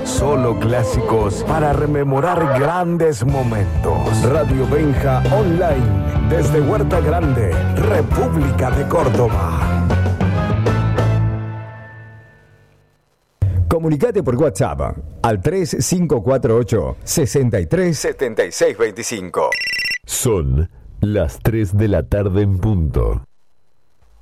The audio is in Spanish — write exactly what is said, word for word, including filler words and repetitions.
Solo clásicos para rememorar grandes momentos. Radio Benja Online, desde Huerta Grande, República de Córdoba. Comunicate por WhatsApp al tres cinco cuatro ocho, seis tres, siete seis dos cinco. Son las tres de la tarde en punto.